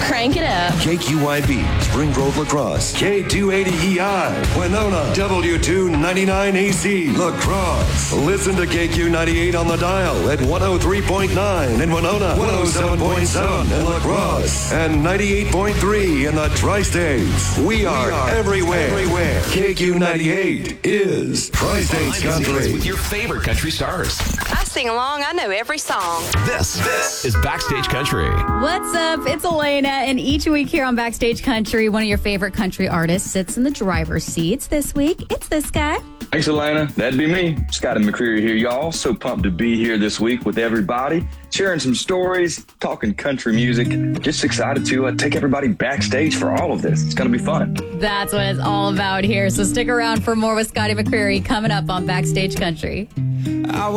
Crank it up. KQYB, Spring Grove La Crosse. K280EI, Winona. W299AC, La Crosse. Listen to KQ98 on the dial at 103.9 in Winona, 107.7 in La Crosse, and 98.3 in the Tri-States. We are everywhere. KQ98 is Tri-States Country. With your favorite country stars. I sing along. I know every song. This is Backstage Country. What's up? It's Elena, and each week here on Backstage Country, one of your favorite country artists sits in the driver's seats. This week, it's this guy. Thanks, Elena. That'd be me. Scotty McCreery here, y'all. So pumped to be here this week with everybody, sharing some stories, talking country music. Just excited to take everybody backstage for all of this. It's going to be fun. That's what it's all about here. So stick around for more with Scotty McCreery coming up on Backstage Country.